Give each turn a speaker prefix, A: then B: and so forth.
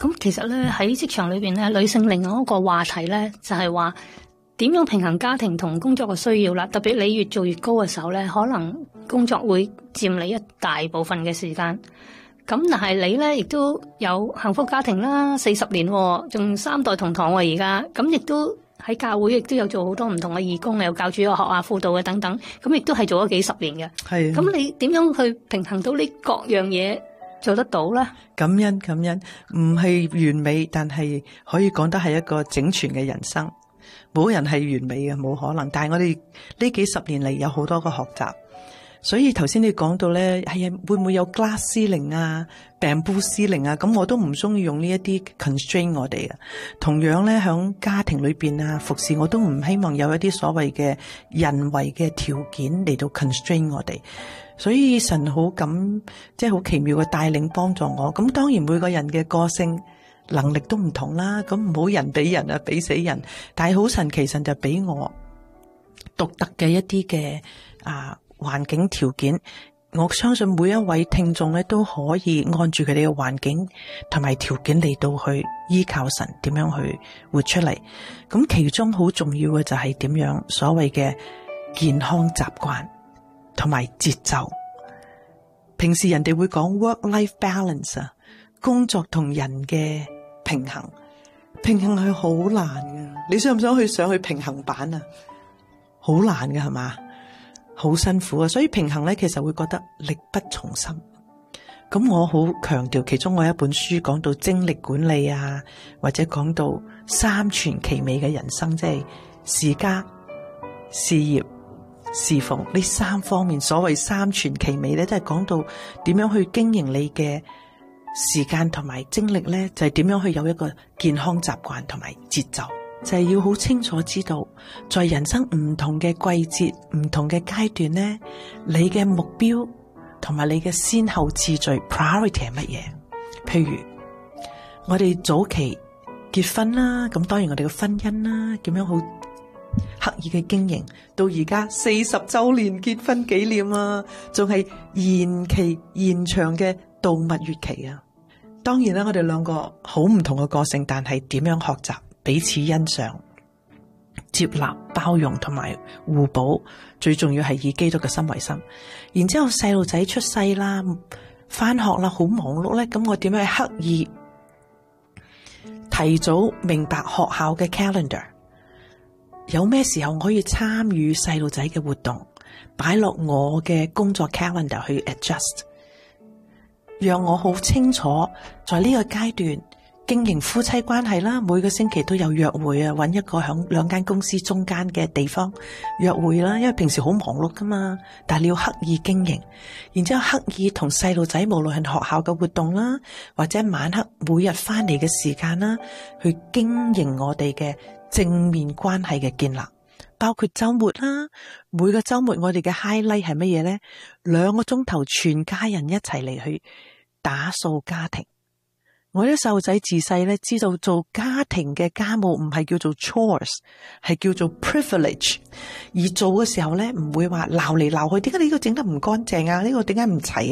A: 咁其實咧喺職場裏邊咧，女性另外一個話題咧就係話點樣平衡家庭同工作嘅需要啦。特別你越做越高嘅時候咧，可能工作會佔你一大部分嘅時間。咁但係你咧亦都有幸福家庭啦，40年仲3代同堂喎而家。咁亦都喺教會亦都有做好多唔同嘅義工，有教主日學啊、輔導嘅等等。咁亦都係做咗幾十年嘅。係。咁你點樣去平衡到呢各樣嘢？做得到咧？
B: 感恩，唔係完美，但係可以講得係一個整全嘅人生。冇人係完美嘅，冇可能。但係我哋呢幾十年嚟有好多個學習，所以頭先你講到咧，係啊，會唔會有 glass ceiling 啊、bamboo ceiling 啊？咁我都唔中意用呢一啲 constraint 我哋嘅。同樣咧，響家庭裏邊啊，服侍我都唔希望有一啲所謂嘅人為嘅條件嚟到 constraint 我哋。所以神好即係好奇妙嘅帶領幫助我。咁當然每個人嘅個性能力都唔同啦，咁唔好人比人啊，比死人。但係好神奇，神就俾我獨特嘅一啲嘅環境條件。我相信每一位聽眾咧都可以按住佢哋嘅環境同埋條件嚟到去依靠神，點樣去活出嚟。咁其中好重要嘅就係點樣所謂嘅健康習慣同埋節奏。平時人哋會講 work-life balance 啊，工作同人嘅平衡係好難㗎。你想唔想上去平衡板啊？好難㗎係嘛？好辛苦啊！所以平衡咧，其實會覺得力不從心。咁我好強調，其中我一本書講到精力管理啊，或者講到三全其美嘅人生，即係事家、事業、侍奉呢3方面。所謂三全其美咧，都係講到點樣去經營你嘅時間同埋精力咧，就係點樣去有一個健康習慣同埋節奏。就係要好清楚知道，在人生唔同嘅季節、唔同嘅階段咧，你嘅目標同埋你嘅先後次序 priority 係乜嘢？譬如我哋早期結婚啦，咁當然我哋嘅婚姻啦，點樣好刻意嘅經營，到而家40週年結婚紀念啊，仲係延長嘅度蜜月期啊。當然啦，我哋兩個好唔同嘅個性，但係點樣學習？彼此欣賞、接納、包容同埋互補，最重要係以基督嘅心為心。然之後細路仔出世啦，返學啦，好忙碌咧，咁我點樣刻意提早明白學校嘅 calendar， 有咩時候我可以參與細路仔嘅活動，擺落我嘅工作 calendar 去 adjust， 讓我好清楚在呢個階段經營夫妻關係啦，每個星期都有約會啊，揾一個響2間公司中間嘅地方約會啦。因為平時好忙碌噶嘛，但係你要刻意經營，然之後刻意同細路仔，無論係學校嘅活動啦，或者晚黑每日翻嚟嘅時間啦，去經營我哋嘅正面關係嘅建立，包括周末啦。每個周末我哋嘅 highlight 係乜嘢呢？2個鐘頭全家人一齊嚟去打掃家庭。我啲細路仔自細咧知道做家庭嘅家務唔係叫做 chores， 係叫做 privilege。而做嘅時候咧唔會話鬧嚟鬧去，點解你呢個整得唔乾淨啊？呢個點解唔齊啊？